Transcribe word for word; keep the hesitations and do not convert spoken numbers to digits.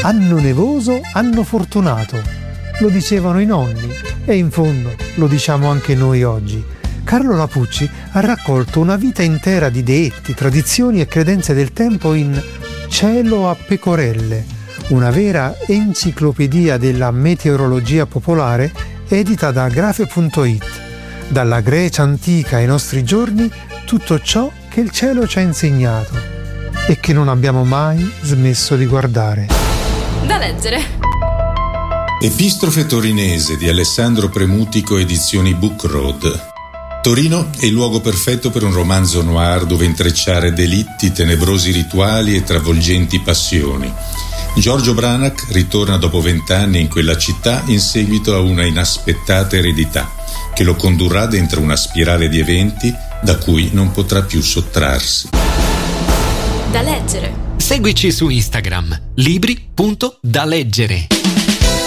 Anno nevoso, anno fortunato. Lo dicevano i nonni e in fondo lo diciamo anche noi oggi. Carlo Lapucci ha raccolto una vita intera di detti, tradizioni e credenze del tempo in Cielo a pecorelle, una vera enciclopedia della meteorologia popolare edita da grafe punto it. Dalla Grecia antica ai nostri giorni, tutto ciò che il cielo ci ha insegnato e che non abbiamo mai smesso di guardare. Da leggere. Epistrofe torinese di Alessandro Premutico, edizioni Book Road. Torino è il luogo perfetto per un romanzo noir dove intrecciare delitti, tenebrosi rituali e travolgenti passioni. Giorgio Branach ritorna dopo vent'anni in quella città in seguito a una inaspettata eredità che lo condurrà dentro una spirale di eventi da cui non potrà più sottrarsi. Da leggere. Seguici su Instagram, libri punto da leggere.